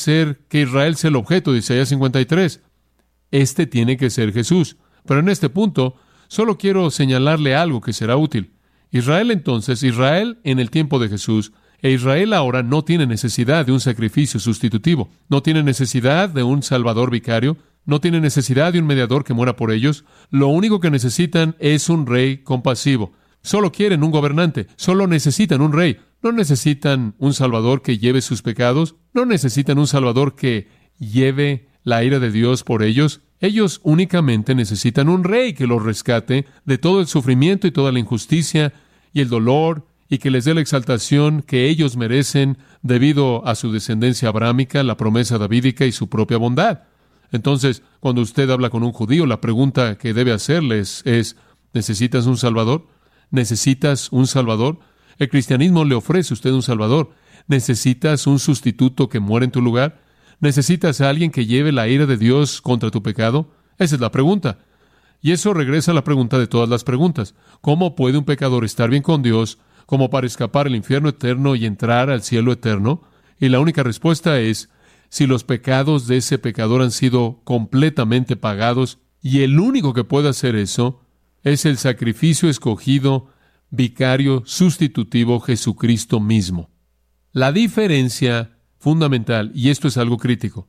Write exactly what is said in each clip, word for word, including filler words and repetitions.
ser que Israel sea el objeto de Isaías cincuenta y tres. Este tiene que ser Jesús. Pero en este punto, solo quiero señalarle algo que será útil. Israel entonces, Israel en el tiempo de Jesús, e Israel ahora no tiene necesidad de un sacrificio sustitutivo, no tiene necesidad de un salvador vicario, no tiene necesidad de un mediador que muera por ellos. Lo único que necesitan es un rey compasivo. Solo quieren un gobernante, solo necesitan un rey. No necesitan un salvador que lleve sus pecados, no necesitan un salvador que lleve la ira de Dios por ellos. Ellos únicamente necesitan un rey que los rescate de todo el sufrimiento y toda la injusticia y el dolor, y que les dé la exaltación que ellos merecen debido a su descendencia abrámica, la promesa davídica y su propia bondad. Entonces, cuando usted habla con un judío, la pregunta que debe hacerles es, ¿necesitas un salvador? ¿Necesitas un salvador? El cristianismo le ofrece a usted un salvador. ¿Necesitas un sustituto que muera en tu lugar? ¿Necesitas a alguien que lleve la ira de Dios contra tu pecado? Esa es la pregunta. Y eso regresa a la pregunta de todas las preguntas. ¿Cómo puede un pecador estar bien con Dios como para escapar al infierno eterno y entrar al cielo eterno? Y la única respuesta es, si los pecados de ese pecador han sido completamente pagados, y el único que puede hacer eso es el sacrificio escogido, vicario, sustitutivo, Jesucristo mismo. La diferencia fundamental, y esto es algo crítico,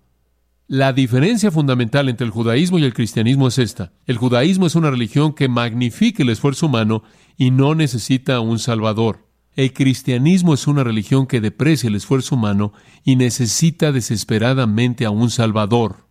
la diferencia fundamental entre el judaísmo y el cristianismo es esta. El judaísmo es una religión que magnifica el esfuerzo humano y no necesita un salvador. El cristianismo es una religión que deprecia el esfuerzo humano y necesita desesperadamente a un salvador.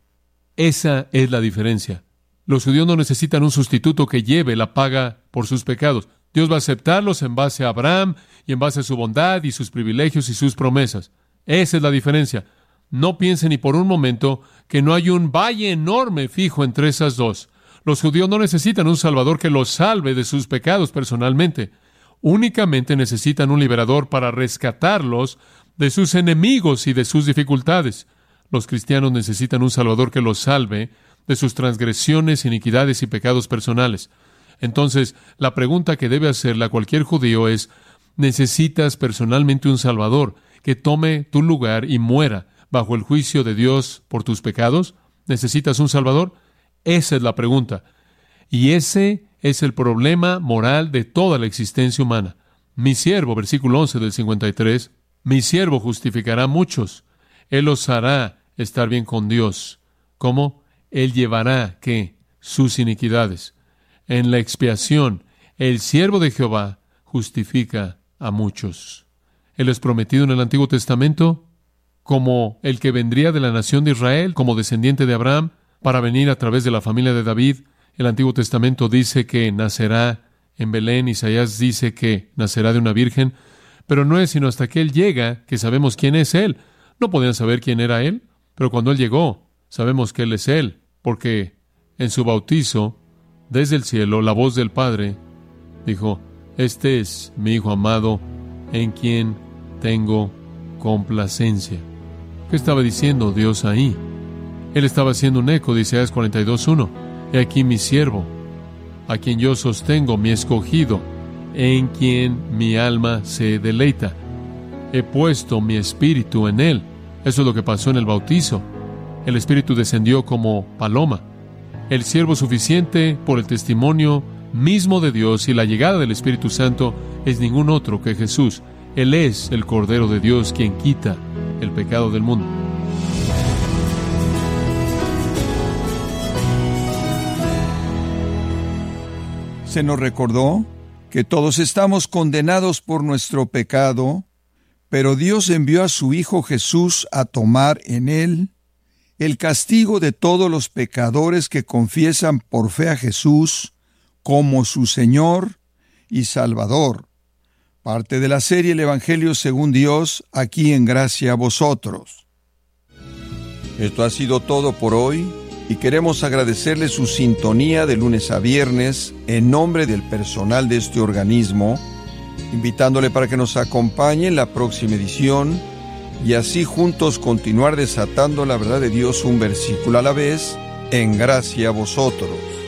Esa es la diferencia. Los judíos no necesitan un sustituto que lleve la paga por sus pecados. Dios va a aceptarlos en base a Abraham y en base a su bondad y sus privilegios y sus promesas. Esa es la diferencia. No piensen ni por un momento que no hay un valle enorme fijo entre esas dos. Los judíos no necesitan un salvador que los salve de sus pecados personalmente. Únicamente necesitan un liberador para rescatarlos de sus enemigos y de sus dificultades. Los cristianos necesitan un salvador que los salve de sus transgresiones, iniquidades y pecados personales. Entonces, la pregunta que debe hacerle a cualquier judío es, ¿necesitas personalmente un salvador que tome tu lugar y muera bajo el juicio de Dios por tus pecados? ¿Necesitas un salvador? Esa es la pregunta. Y ese es el problema moral de toda la existencia humana. Mi siervo, versículo once del cincuenta y tres, mi siervo justificará a muchos. Él los hará estar bien con Dios. ¿Cómo? Él llevará, ¿qué? Sus iniquidades. En la expiación, el siervo de Jehová justifica a muchos. Él es prometido en el Antiguo Testamento como el que vendría de la nación de Israel, como descendiente de Abraham, para venir a través de la familia de David. El Antiguo Testamento dice que nacerá en Belén. Isaías dice que nacerá de una virgen. Pero no es sino hasta que Él llega que sabemos quién es Él. No podían saber quién era Él, pero cuando Él llegó, sabemos que Él es Él, porque en su bautizo, desde el cielo, la voz del Padre dijo, este es mi Hijo amado, en quien tengo complacencia. ¿Qué estaba diciendo Dios ahí? Él estaba haciendo un eco de Isaías cuarenta y dos, uno. He aquí mi siervo, a quien yo sostengo, mi escogido, en quien mi alma se deleita. He puesto mi espíritu en él. Eso es lo que pasó en el bautizo. El espíritu descendió como paloma. El siervo suficiente por el testimonio mismo de Dios y la llegada del Espíritu Santo es ningún otro que Jesús. Él es el Cordero de Dios quien quita el pecado del mundo. Se nos recordó que todos estamos condenados por nuestro pecado, pero Dios envió a su Hijo Jesús a tomar en él el castigo de todos los pecadores que confiesan por fe a Jesús como su Señor y Salvador. Parte de la serie El Evangelio según Dios, aquí en Gracia a Vosotros. Esto ha sido todo por hoy y queremos agradecerle su sintonía de lunes a viernes en nombre del personal de este organismo, invitándole para que nos acompañe en la próxima edición y así juntos continuar desatando la verdad de Dios un versículo a la vez en Gracia a Vosotros.